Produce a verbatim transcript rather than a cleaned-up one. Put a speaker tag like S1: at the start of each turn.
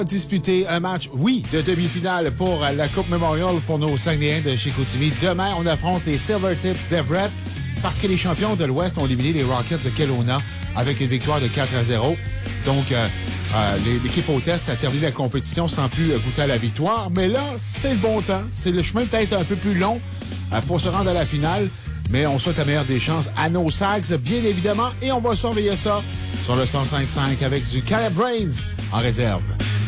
S1: Disputer un match, oui, de demi-finale pour la Coupe Memorial pour nos Saguenayens de Chicoutimi. Demain, on affronte les Silvertips d'Everett parce que les champions de l'Ouest ont éliminé les Rockets de Kelowna avec une victoire de quatre à zéro. Donc, euh, euh, l'équipe hôtesse a terminé la compétition sans plus goûter à la victoire. Mais là, c'est le bon temps. C'est le chemin peut-être un peu plus long euh, pour se rendre à la finale. Mais on souhaite la meilleure des chances à nos Sags, bien évidemment. Et on va surveiller ça sur le cent cinq cinq avec du Caleb Brains en réserve.